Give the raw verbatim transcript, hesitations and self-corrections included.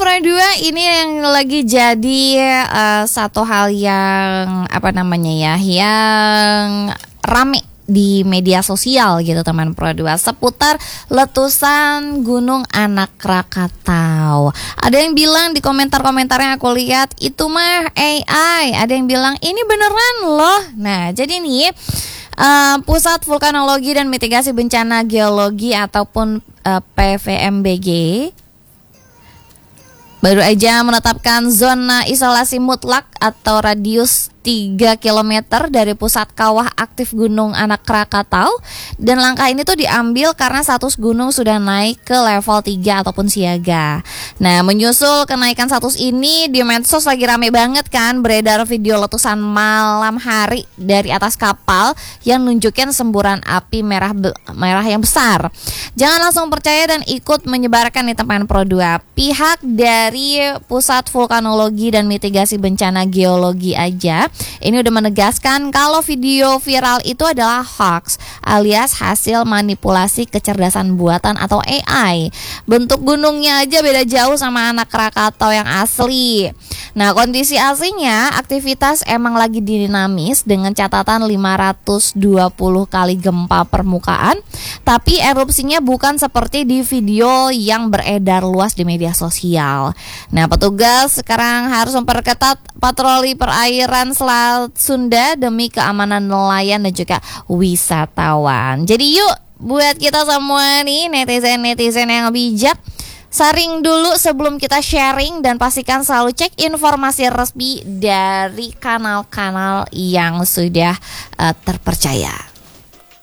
Pro dua ini yang lagi jadi uh, satu hal yang apa namanya ya, yang rame di media sosial gitu teman Pro dua, seputar letusan Gunung Anak Krakatau. Ada yang bilang di komentar-komentar yang aku lihat itu mah A I, ada yang bilang ini beneran loh. Nah jadi nih Uh, Pusat Vulkanologi dan Mitigasi Bencana Geologi ataupun uh, P V M B G baru aja menetapkan zona isolasi mutlak atau radius tiga kilometer dari pusat kawah aktif Gunung Anak Krakatau. Dan langkah ini tuh diambil karena status gunung sudah naik ke level tiga ataupun siaga. Nah menyusul kenaikan status ini, di medsos lagi rame banget kan beredar video letusan malam hari dari atas kapal yang nunjukin semburan api merah merah yang besar. Jangan langsung percaya dan ikut menyebarkan nih teman Pro dua. Pihak dari Pusat Vulkanologi dan Mitigasi Bencana Geologi aja ini udah menegaskan kalau video viral itu adalah hoax alias hasil manipulasi kecerdasan buatan atau A I. Bentuk gunungnya aja beda jauh sama Anak Krakatau yang asli. Nah kondisi aslinya aktivitas emang lagi dinamis dengan catatan lima ratus dua puluh kali gempa permukaan, tapi erupsinya bukan seperti di video yang beredar luas di media sosial. Nah petugas sekarang harus memperketat patroli perairan Selat Sunda demi keamanan nelayan dan juga wisatawan. Jadi yuk buat kita semua nih netizen-netizen yang bijak, saring dulu sebelum kita sharing dan pastikan selalu cek informasi resmi dari kanal-kanal yang sudah uh, terpercaya.